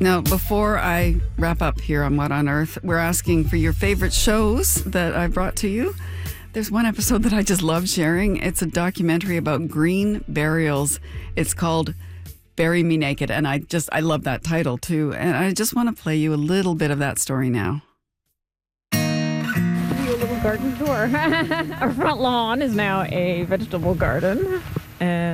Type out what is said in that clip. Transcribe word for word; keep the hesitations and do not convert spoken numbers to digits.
Now, before I wrap up here on What on Earth, we're asking for your favorite shows that I brought to you. There's one episode that I just love sharing. It's a documentary about green burials. It's called Bury Me Naked, and I just, I love that title too. And I just want to play you a little bit of that story now. A little garden tour. Our front lawn is now a vegetable garden. And